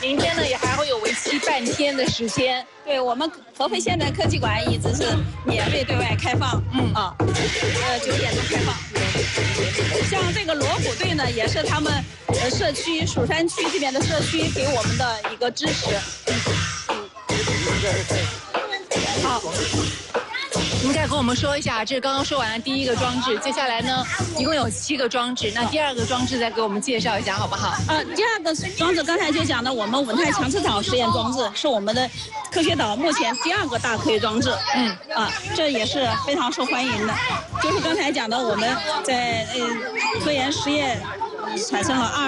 明天呢也还会有为期半天的时间。 对，我们合肥现代科技馆一直是免费对外开放，9点钟开放。像这个锣鼓队呢，也是他们社区蜀山区这边的社区给我们的一个支持。 好。您再跟我们说一下，这刚刚说完了第一个装置，接下来呢，一共有7个装置。那第2个装置再给我们介绍一下，好不好？ 第2个装置刚才就讲的，我们稳态强磁场实验装置是我们的科学岛目前第2个大科学装置。这也是非常受欢迎的。就是刚才讲的，我们在科研实验产生了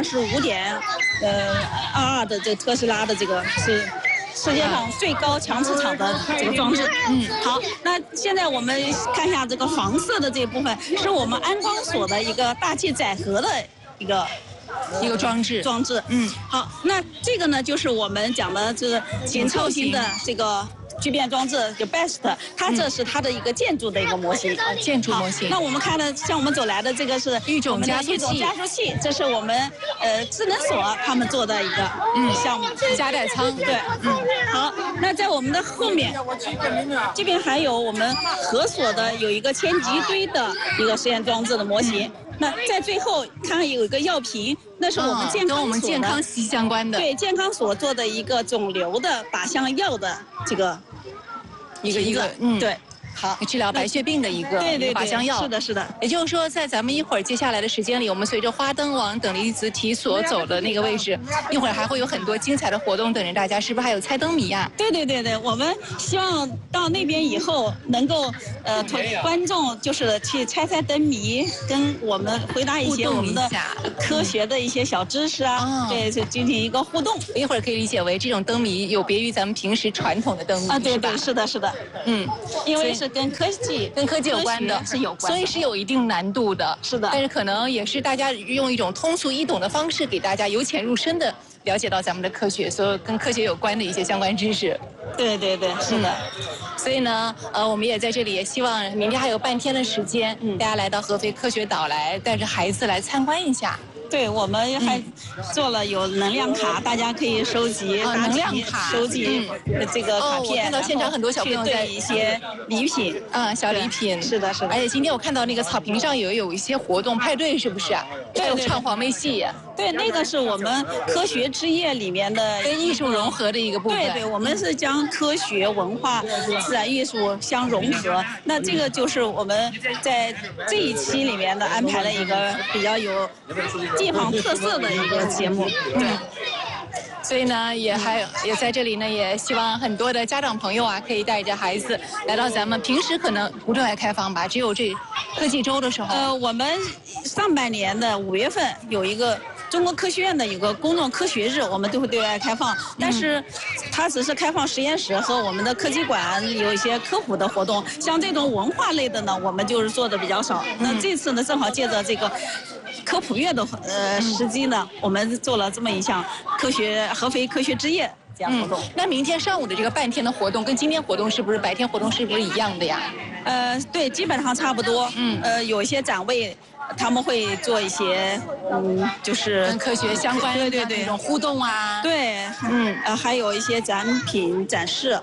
25.22的这个特斯拉的这个是。世界上最高强磁场的这个装置。好，那现在我们看一下这个黄色的这一部分，是我们安光所的一个大气载荷的一个装置。好，那这个呢，就是我们讲的这个紧凑型的这个聚变装置，就 BEST， 它这是它的一个建筑的一个模型。 建筑模型。 那我们看的，像我们走来的这个是育种加速器， 这是我们智能所他们做的一个项目。 加载舱。 对。好，那在我们的后面，这边还有我们核所的有一个千级堆的一个实验装置的模型。那在最后看有一个药瓶，那是我们健康所的， 跟我们健康息息相关的。 对，健康所做的一个肿瘤的靶向药的这个一个对。好， 治疗白血病的一个靶向药。 是的。 也就是说，在咱们一会儿接下来的时间里，我们随着花灯往等离子体所走的那个位置，一会儿还会有很多精彩的活动等着大家，是不是还有猜灯谜啊？ 对，我们希望到那边以后能够观众就是去猜灯谜，跟我们回答一些我们的科学的一些小知识啊，对，就进行一个互动。 一会儿可以理解为这种灯谜有别于咱们平时传统的灯谜对，是的。因为是跟科技有关的，所以是有一定难度的。 是的， 但是可能也是大家用一种通俗易懂的方式，给大家由浅入深的了解到咱们的科学，所有跟科学有关的一些相关知识。 对，是的。 所以呢，我们也在这里也希望明天还有半天的时间，大家来到合肥科学岛来，带着孩子来参观一下。 对，我们还做了有能量卡，大家可以收集能量卡， 收集这个卡片。 我看到现场很多小朋友在一些礼品， 小礼品。 是的。 而且今天我看到那个草坪上有一些活动派对，是不是？还有唱黄梅戏。 对，那个是我们科学之夜里面的跟艺术融合的一个部分。 对，我们是将科学、文化、自然艺术相融合。那这个就是我们在这一期里面的安排了一个比较有地方特色的一个节目。对。 所以呢，也在这里呢，也希望很多的家长朋友啊，可以带着孩子来到咱们平时可能不对外开放吧，只有这科技周的时候。 我们上半年的5月份有一个中国科学院的有个公众科学日，我们都会对外开放，但是它只是开放实验室和我们的科技馆有一些科普的活动，像这种文化类的呢，我们就是做的比较少。那这次呢，正好借着这个科普月的时机呢，我们做了这么一项合肥科学之夜这样活动。 那明天上午的这个半天的活动跟今天活动是不是白天活动是不是一样的呀？ 对，基本上差不多。有一些展位。他们会做一些，就是跟科学相关的对那种互动啊。 对，还有一些展品展示。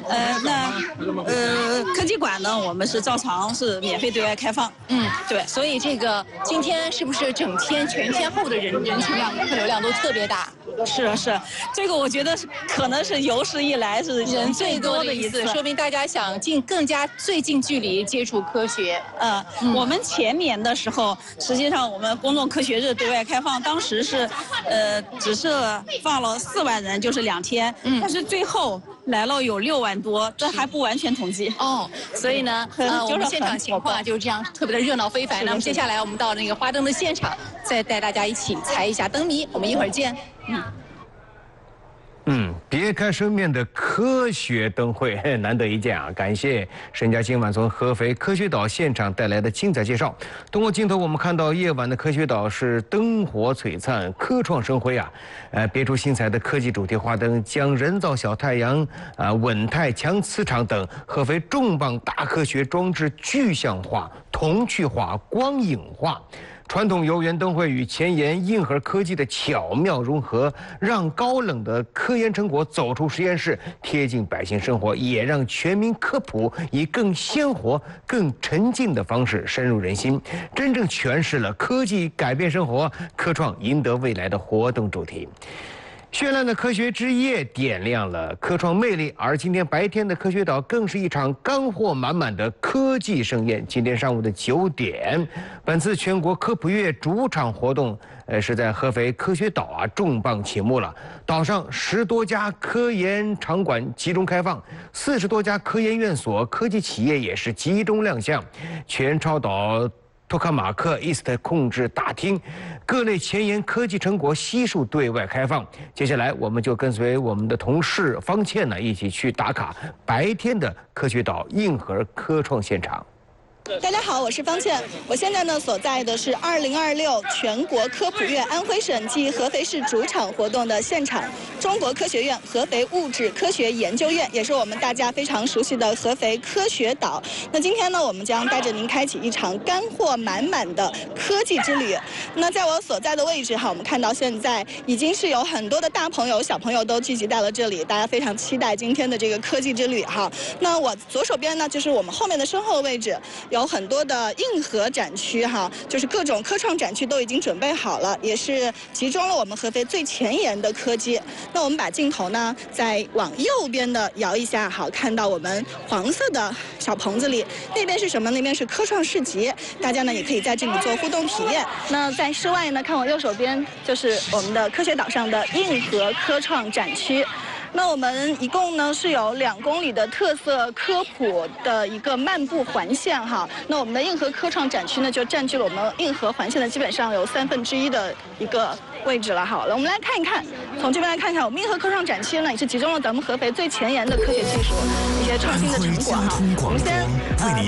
科技馆呢，我们是照常是免费对外开放。对。 所以这个今天是不是整天全天候的人群量、客流量都特别大？ 是，这个我觉得可能是有史以来是人最多的一次，说明大家想更加最近距离接触科学。 我们前年的时候，实际上我们公众科学日对外开放，当时是只是放了4万人，就是2天，但是最后来了有6万多，这还不完全统计。 所以呢，我们现场情况就是这样，特别的热闹非凡。那么接下来我们到那个花灯的现场，再带大家一起猜一下灯谜。我们一会儿见。 别开生面的科学灯会难得一见啊！感谢沈佳今晚从合肥科学岛现场带来的精彩介绍。通过镜头，我们看到夜晚的科学岛是灯火璀璨、科创生辉啊！别出心裁的科技主题花灯，将人造小太阳、稳态强磁场等合肥重磅大科学装置具象化、童趣化、光影化。 传统游园灯会与前沿硬核科技的巧妙融合，让高冷的科研成果走出实验室，贴近百姓生活，也让全民科普以更鲜活、更沉浸的方式深入人心，真正诠释了科技改变生活、科创赢得未来的活动主题。绚烂的科学之夜点亮了科创魅力，而今天白天的科学岛更是一场干货满满的科技盛宴。今天上午的9点，本次全国科普月主场活动，是在合肥科学岛重磅启幕了。岛上10多家科研场馆集中开放，40多家科研院所、科技企业也是集中亮相。全超岛托卡马克 East 控制大厅，各类前沿科技成果悉数对外开放。接下来，我们就跟随我们的同事方倩呢，一起去打卡白天的科学岛硬核科创现场。 大家好，我是方倩。我现在呢所在的是2026全国科普月安徽省暨合肥市主场活动的现场，中国科学院合肥物质科学研究院，也是我们大家非常熟悉的合肥科学岛。那今天呢，我们将带着您开启一场干货满满的科技之旅。那在我所在的位置我们看到现在已经是有很多的大朋友、小朋友都聚集在了这里，大家非常期待今天的这个科技之旅那我左手边呢，就是我们后面的身后位置。有很多的硬核展区就是各种科创展区都已经准备好了，也是集中了我们合肥最前沿的科技。那我们把镜头呢再往右边的摇一下，看到我们黄色的小棚子里，那边是什么？那边是科创市集，大家呢也可以在这里做互动体验。那在室外呢，看我右手边就是我们的科学岛上的硬核科创展区。那我们一共呢是有2公里的特色科普的一个漫步环线那我们的硬核科创展区呢就占据了我们硬核环线的基本上有1/3的一个位置了。好了，我们来看一看，从这边来看一看，我们硬核科创展区呢也是集中了咱们合肥最前沿的科学技术一些创新的成果我们先